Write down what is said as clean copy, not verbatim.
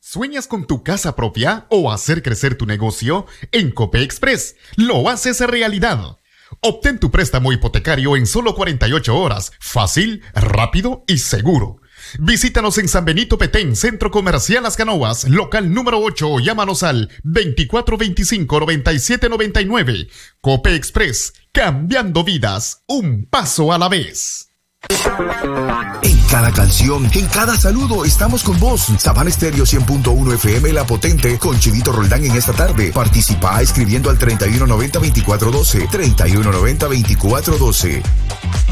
¿Sueñas con tu casa propia o hacer crecer tu negocio? En Cope Express lo haces realidad. Obtén tu préstamo hipotecario en solo 48 horas, fácil, rápido y seguro. Visítanos en San Benito Petén, Centro Comercial Las Canoas, local número 8, o llámanos al 2425-9799. Cope Express, cambiando vidas, un paso a la vez. En cada canción, en cada saludo, estamos con vos. Sabana Estéreo 100.1 FM La Potente, con Chivito Roldán en esta tarde. Participa escribiendo al 3190-2412, 3190-2412.